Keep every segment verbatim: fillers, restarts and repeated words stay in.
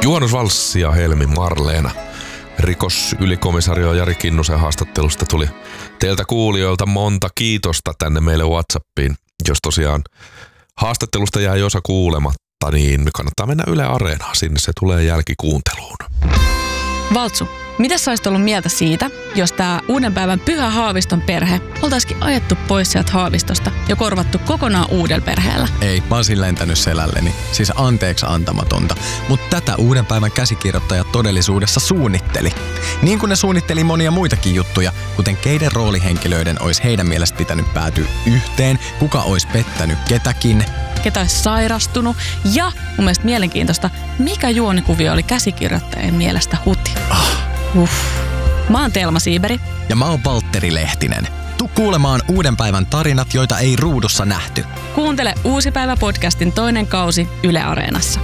Juhannus Valssi ja Helmi Marleena. Rikosylikomissaario Jari Kinnusen haastattelusta tuli teiltä kuulijoilta monta kiitosta tänne meille WhatsAppiin. Jos tosiaan haastattelusta jäi osa kuulematta, niin kannattaa mennä Yle Areenaan. Sinne se tulee jälkikuunteluun. Valtsu, mitä sä olisit ollut mieltä siitä, jos tää uuden päivän Pyhä Haaviston perhe oltaisikin ajettu pois sieltä Haavistosta ja korvattu kokonaan uudella perheellä? Ei, mä oon siinä lentänyt selälleni. Siis anteeksi antamatonta. Mutta tätä uuden päivän käsikirjoittaja todellisuudessa suunnitteli. Niin kuin ne suunnitteli monia muitakin juttuja, kuten keiden roolihenkilöiden olisi heidän mielestä pitänyt päätyä yhteen, kuka olisi pettänyt ketäkin, ketä olisi sairastunut ja mun mielestä mielenkiintoista, mikä juonikuvio oli käsikirjoittajien mielestä huti. Ah. Uff. Mä oon Telma Siiberi. Ja mä oon Valtteri Lehtinen. Tuu kuulemaan uuden päivän tarinat, joita ei ruudussa nähty. Kuuntele Uusi päivä podcastin toinen kausi Yle Areenassa.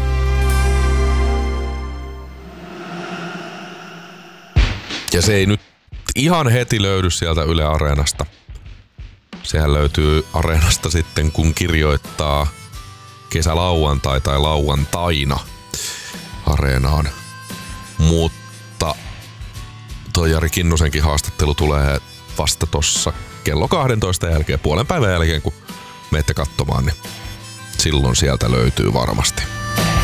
Ja se ei nyt ihan heti löydy sieltä Yle Areenasta. Sehän löytyy Areenasta sitten, kun kirjoittaa kesälauantai tai lauantaina Areenaan. Mutta toi Jari Kinnusenkin haastattelu tulee vasta tossa kello kahdentoista jälkeen, puolen päivän jälkeen, kun menette katsomaan, niin silloin sieltä löytyy varmasti.